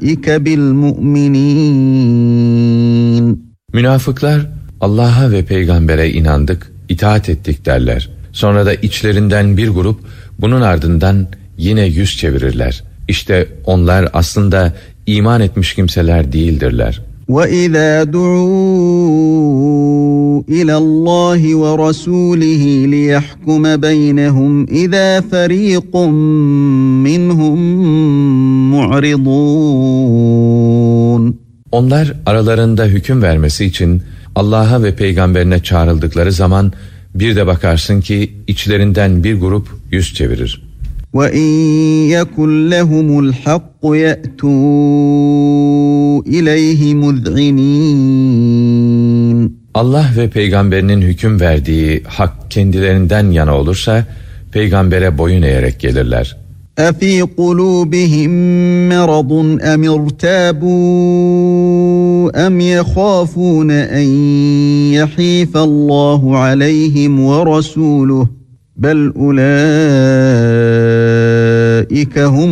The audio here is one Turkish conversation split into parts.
بِالْمُؤْمِنِينَ Münafıklar Allah'a ve peygambere inandık, itaat ettik derler. Sonra da içlerinden bir grup bunun ardından yine yüz çevirirler. İşte onlar aslında iman etmiş kimseler değildirler. وَإِذَا دُعُوا إِلَى اللّٰهِ وَرَسُولِهِ لِيَحْكُمَ بَيْنَهُمْ إِذَا فَرِيقٌ مِّنْهُمْ مُعْرِضُونَ Onlar aralarında hüküm vermesi için Allah'a ve peygamberine çağrıldıkları zaman bir de bakarsın ki içlerinden bir grup yüz çevirir. وَاِنْ يَكُنْ لَهُمُ الْحَقُّ يَأْتُوا اِلَيْهِ مُذْعِنِينَ Allah ve peygamberinin hüküm verdiği hak kendilerinden yana olursa peygambere boyun eğerek gelirler. اَفِي قُلُوبِهِمْ مَرَضٌ اَمْ ارْتَابُوا اَمْ يَخَافُونَ اَنْ يَحِيفَ اللّٰهُ عَلَيْهِمْ وَرَسُولُهُ بَلْ اُولَٰئِكَ هُمُ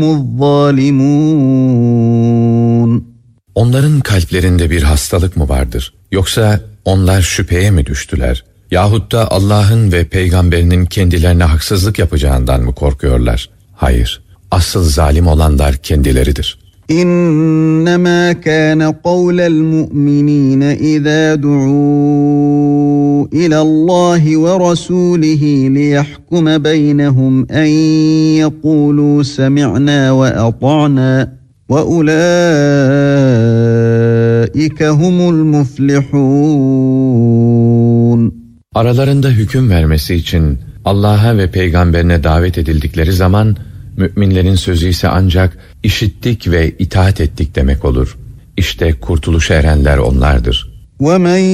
الظَّالِمُونَ Onların kalplerinde bir hastalık mı vardır? Yoksa onlar şüpheye mi düştüler? Yahut da Allah'ın ve peygamberinin kendilerine haksızlık yapacağından mı korkuyorlar? Hayır, asıl zalim olanlar kendileridir. İnnemâ kâne kavlel mu'minîne izâ du'û ilallâhi ve rasûlihi liyahkume beynehum en yekûlû semi'nâ ve ata'nâ ve ulâike humul muflihûn. Aralarında hüküm vermesi için Allah'a ve peygamberine davet edildikleri zaman müminlerin sözü ise ancak işittik ve itaat ettik demek olur. İşte kurtuluşa erenler onlardır. وَمَنْ